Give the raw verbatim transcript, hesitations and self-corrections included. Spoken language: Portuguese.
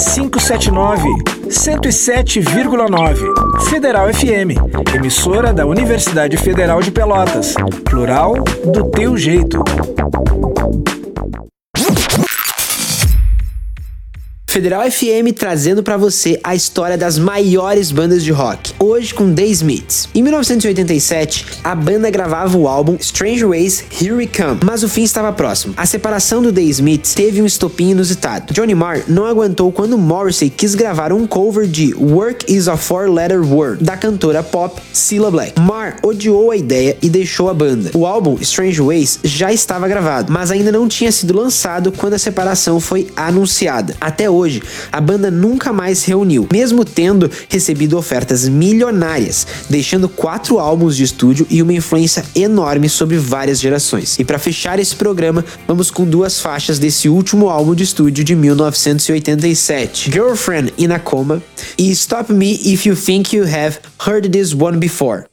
quinhentos e setenta e nove, cento e sete vírgula nove. Federal F M, emissora da Universidade Federal de Pelotas. Plural do teu jeito. Federal F M trazendo pra você a história das maiores bandas de rock, hoje com The Smiths. Em mil novecentos e oitenta e sete, a banda gravava o álbum Strange Ways, Here We Come, mas o fim estava próximo. A separação do The Smiths teve um estopim inusitado. Johnny Marr não aguentou quando Morrissey quis gravar um cover de Work is a Four-Letter Word, da cantora pop Cilla Black. Marr odiou a ideia e deixou a banda. O álbum Strange Ways já estava gravado, mas ainda não tinha sido lançado quando a separação foi anunciada. Até hoje, Hoje, a banda nunca mais se reuniu, mesmo tendo recebido ofertas milionárias, deixando quatro álbuns de estúdio e uma influência enorme sobre várias gerações. E para fechar esse programa, vamos com duas faixas desse último álbum de estúdio de mil novecentos e oitenta e sete, Girlfriend in a Coma e Stop Me If You Think You Have Heard This One Before.